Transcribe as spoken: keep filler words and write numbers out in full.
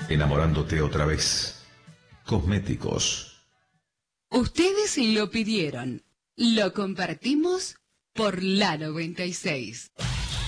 enamorándote otra vez. Cosméticos. Ustedes lo pidieron. Lo compartimos por la noventa y seis.